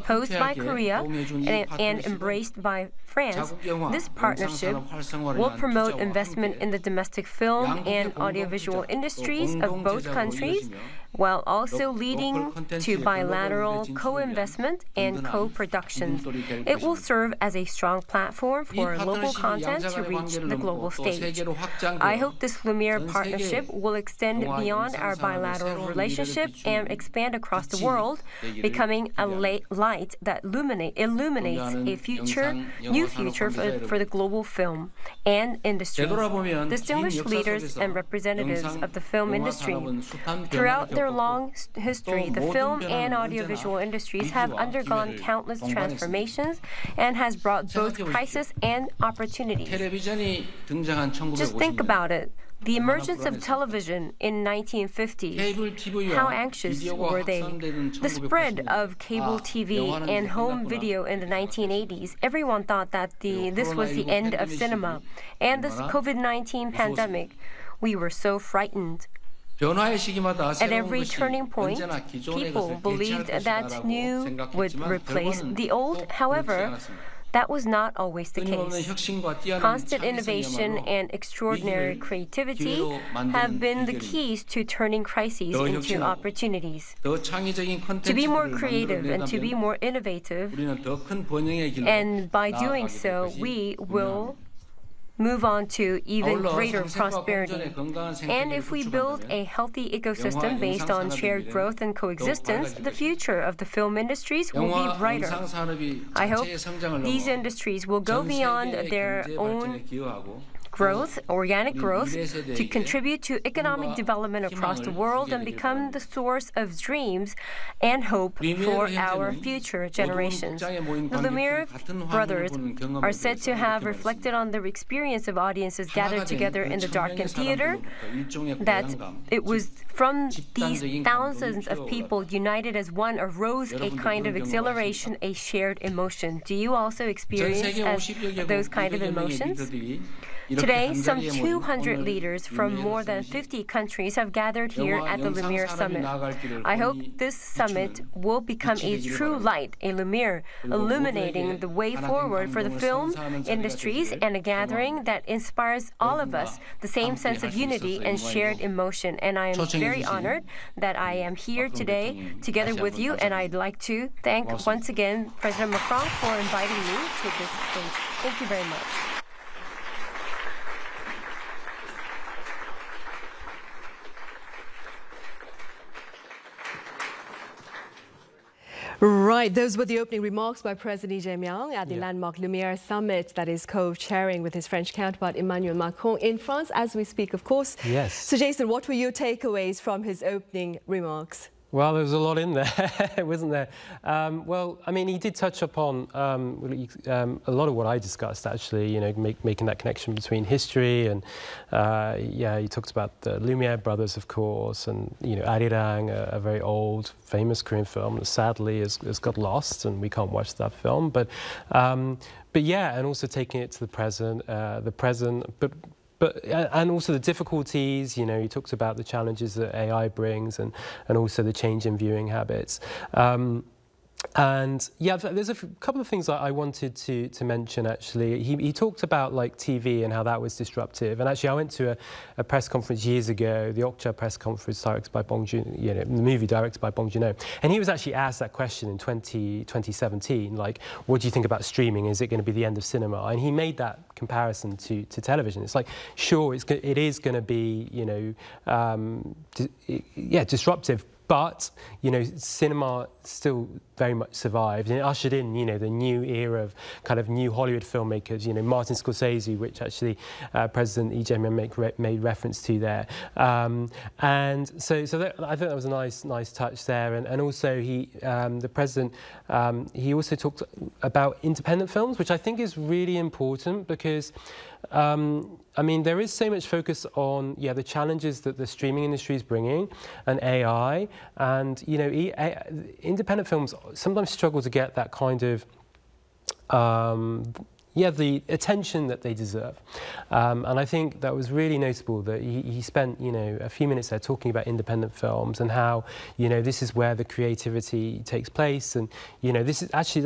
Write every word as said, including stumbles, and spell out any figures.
Posed by Korea and, and embraced by France, this partnership will promote investment in the domestic film and audiovisual industries of both countries, while also leading to bilateral co-investment and co-production. It will serve as a strong platform for local content to reach the global stage. I hope this Lumiere partnership will extend beyond our bilateral relationship and expand across the world, becoming a light that illuminate, illuminates a future, new future for, for the global film and industry. Distinguished leaders and representatives of the film industry, throughout their long history, the film and audiovisual industries have undergone countless transformations and has brought both crisis and opportunities. Just think about it. The emergence of television in nineteen fifties, how anxious were they? The spread of cable T V and home video in the nineteen eighties, everyone thought that the, this was the end of cinema. And the COVID nineteen pandemic, we were so frightened. At every turning point, people believed that new would replace the old. However, that was not always the case. Constant innovation and extraordinary creativity have been the keys to turning crises into opportunities. To be more creative and to be more innovative, and by doing so, we will move on to even greater prosperity. And if we build a healthy ecosystem based on shared growth and coexistence, the future of the film industries will be brighter. I hope these industries will go beyond their own growth, organic growth, to contribute to economic development across the world and become the source of dreams and hope for our future generations. The Lumiere brothers are said to have reflected on the experience of audiences gathered together in the darkened theater, that it was from these thousands of people united as one arose a kind of exhilaration, a shared emotion. Do you also experience as those kind of emotions? Today, some two hundred leaders from more than fifty countries have gathered here at the Lumiere Summit. I hope this summit will become a true light, a Lumiere, illuminating the way forward for the film industries and a gathering that inspires all of us the same sense of unity and shared emotion. And I am very honored that I am here today together with you, and I'd like to thank once again President Macron for inviting me to this stage. Thank you very much. Right, those were the opening remarks by President Lee Jae-myung at the yeah. landmark Lumiere Summit that is co-chairing with his French counterpart Emmanuel Macron in France as we speak, of course. Yes. So, Jason, what were your takeaways from his opening remarks? Well, there was a lot in there, wasn't there? Um, well, I mean, he did touch upon um, um, a lot of what I discussed, actually, you know, make, making that connection between history and, uh, yeah, he talked about the Lumiere brothers, of course, and, you know, Arirang, a, a very old, famous Korean film that sadly has, has got lost and we can't watch that film. But, um, but yeah, and also taking it to the present, uh, the present, but But, and also the difficulties, you know, he talks about the challenges that A I brings and, and also the change in viewing habits. Um, and yeah, there's a couple of things that I wanted to, to mention, actually. He, he talked about like T V and how that was disruptive. And actually I went to a, a press conference years ago, the Okja press conference directed by Bong Joon, you know, the movie directed by Bong Joon-ho. And he was actually asked that question in twenty seventeen, like, what do you think about streaming? Is it going to be the end of cinema? And he made that comparison to, to television. It's like, sure, it's, it is going to be, you know, um, yeah, disruptive. But, you know, cinema still very much survived, and it ushered in, you know, the new era of kind of new Hollywood filmmakers, you know, Martin Scorsese, which actually uh, President Lee Jae-myung re made reference to there. Um, and so, so that, I think that was a nice, nice touch there. And, and also, he, um, the President, um, he also talked about independent films, which I think is really important because, um, I mean, there is so much focus on, yeah, the challenges that the streaming industry is bringing and A I. And, you know, e a independent films sometimes struggle to get that kind of, um, yeah, the attention that they deserve. Um, and I think that was really notable that he, he spent, you know, a few minutes there talking about independent films and how, you know, this is where the creativity takes place. And, you know, this is actually